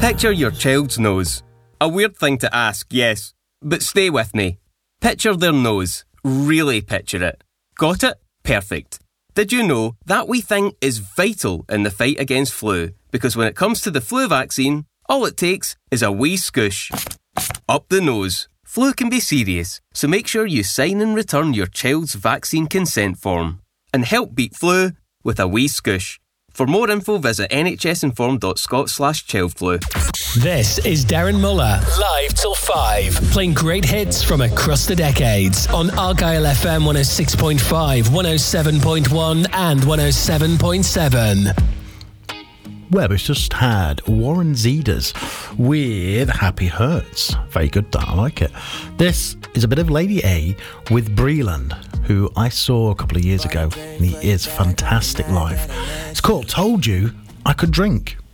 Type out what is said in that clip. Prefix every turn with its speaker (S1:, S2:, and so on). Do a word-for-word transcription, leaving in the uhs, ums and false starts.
S1: Picture your child's nose. A weird thing to ask, yes, but stay with me. Picture their nose. Really picture it. Got it? Perfect. Did you know that wee thing is vital in the fight against flu? Because when it comes to the flu vaccine, all it takes is a wee scoosh. Up the nose. Flu can be serious, so make sure you sign and return your child's vaccine consent form. And help beat flu with a wee scoosh. For more info, visit nhsinform.scot slash childflu.
S2: This is Darren Muller, live till five, playing great hits from across the decades on Argyle F M one oh six point five, one oh seven point one and one oh seven point seven.
S3: Well, we've just had Warren Zeders with Happy Hurts. Very good, that. I like it. This is a bit of Lady A with Breland, who I saw a couple of years ago, and he is fantastic live. It's called Told You I Could Drink.